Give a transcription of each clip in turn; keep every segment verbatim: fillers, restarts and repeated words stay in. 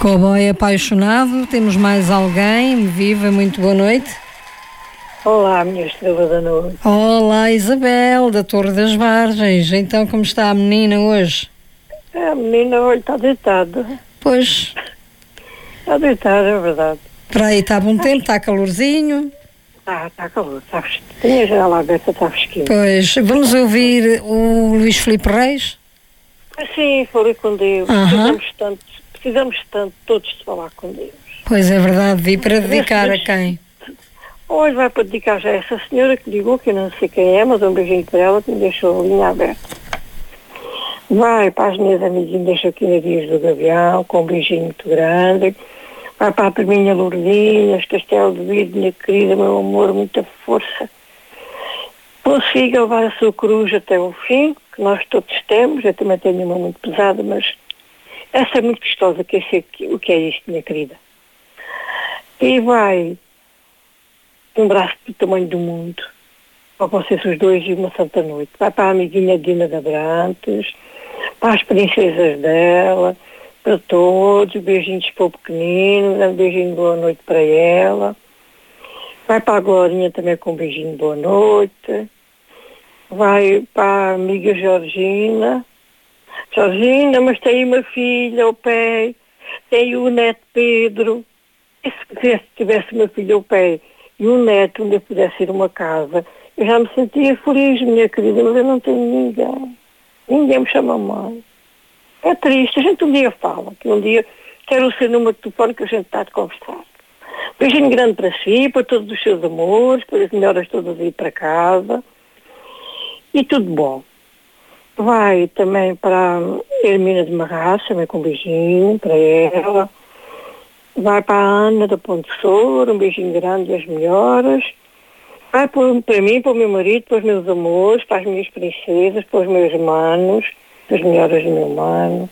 Cowboy apaixonado, temos mais alguém? Viva, muito boa noite. Olá, minha estrela da noite. Olá, Isabel, da Torre das Vargens. Então, como está a menina hoje? A menina, olha, está deitada. Pois. Está deitada, é verdade. Para aí está bom tempo, está calorzinho. Está, está calor, está fresquinho. Tem a janela aberta, está fresquinho. Pois, vamos ouvir o Luís Filipe Reis? Sim, falei com Deus. Uhum. Precisamos tanto, precisamos tanto todos de falar com Deus. Pois é verdade, e para dedicar a quem? Hoje vai para dedicar já a essa senhora que ligou, que eu não sei quem é, mas um beijinho para ela que me deixou a linha aberta. Vai para as minhas amiguinhas, deixo aqui na Dias do Gavião, com um beijinho muito grande. Vai para a priminha Lourdinhas, Castelo de Vidro, minha querida, meu amor, muita força. Consiga levar a sua cruz até o fim, que nós todos temos. Eu também tenho uma muito pesada, mas essa é muito gostosa, que eu sei o que é isto, minha querida. E vai um braço do tamanho do mundo, para vocês os dois e uma santa noite. Vai para a amiguinha Dina de Abrantes, para as princesas dela, para todos, beijinhos para o pequenino, um beijinho de boa noite para ela. Vai para a Glorinha também com um beijinho de boa noite. Vai para a amiga Georgina. Georgina, mas tem uma filha ao pé, tem o neto Pedro. E se tivesse, tivesse uma filha ao pé e um neto onde eu pudesse ir a uma casa, eu já me sentia feliz, minha querida, mas eu não tenho ninguém. Ninguém me chama mãe. É triste, a gente um dia fala, que um dia quero o seu número de telefone que a gente está a conversar. Beijinho grande para si, para todos os seus amores, para as melhoras todas aí para casa. E tudo bom. Vai também para a Hermina de Marraça, também com um beijinho para ela. Vai para a Ana da Ponte Soura, um beijinho grande e as melhoras. Vai para, para mim, para o meu marido, para os meus amores, para as minhas princesas, para os meus manos, as melhoras do meu mano.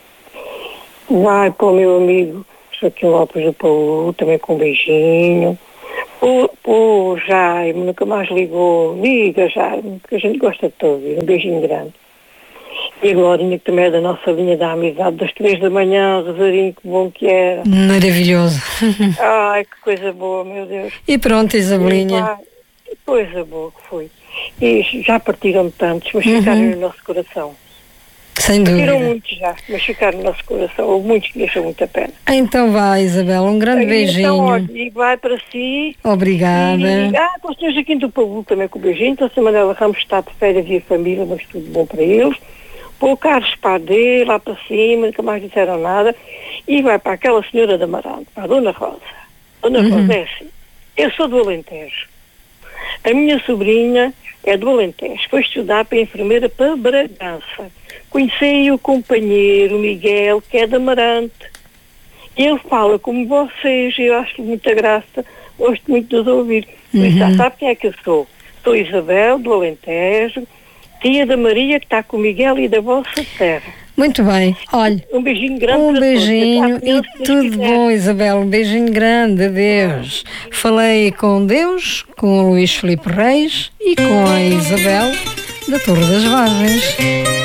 Vai para o meu amigo Joaquim Lopes do Paulo, também com um beijinho. O, o Jaime, nunca mais ligou. Liga, Jaime, porque a gente gosta de te ouvir. Um beijinho grande. E a Glorinha, que também é da nossa linha da amizade, das três da manhã, Rosarinho, que bom que era. Maravilhoso. Ai, que coisa boa, meu Deus. E pronto, Isabelinha. Que coisa boa que foi. E já partiram tantos, mas Uhum. ficaram no nosso coração. Sem dúvida. Partiram muitos já, mas ficaram no nosso coração. Houve muitos que deixam muito a pena. Então vai, Isabel, um grande Então, beijinho. olha, e vai para si. Obrigada. E, ah, para o senhor Joaquim do Paulo também com o beijinho. Então, a senhora Manela Ramos está de férias e a família, mas tudo bom para eles. Para o Carlos Padê, lá para cima, nunca mais disseram nada. E vai para aquela senhora da Amarante, para a Dona Rosa. Dona Uhum. Rosa é assim. Eu sou do Alentejo. A minha sobrinha é do Alentejo. Foi estudar para enfermeira para Bragança. Conheci o companheiro Miguel, que é da Amarante. Ele fala como vocês, eu acho muita graça, gosto muito de os ouvir. Por isso, já sabe quem é que eu sou? Sou Isabel, do Alentejo, tia da Maria, que está com o Miguel e da vossa terra. Muito bem, olha. Um beijinho grande Um para beijinho todos. e tudo bom, Isabel. Um beijinho grande, adeus. Falei com Deus, com o Luís Filipe Reis e com a Isabel da Torre das Vargens.